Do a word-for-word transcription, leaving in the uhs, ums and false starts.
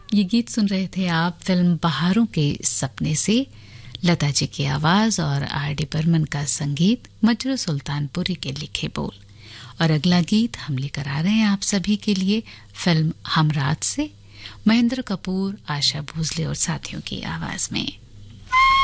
ये गीत सुन रहे थे आप फिल्म बहारों के सपने से। लता जी की आवाज और आर डी बर्मन का संगीत, मजरू सुल्तानपुरी के लिखे बोल। और अगला गीत हम लेकर आ रहे हैं आप सभी के लिए फिल्म हमरात से, महेंद्र कपूर, आशा भोसले और साथियों की आवाज में।